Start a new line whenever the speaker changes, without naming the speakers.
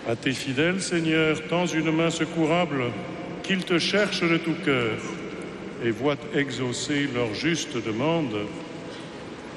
À tes fidèles, Seigneur, tends une main secourable, qu'ils te cherchent de tout cœur et voient exaucer leur juste demande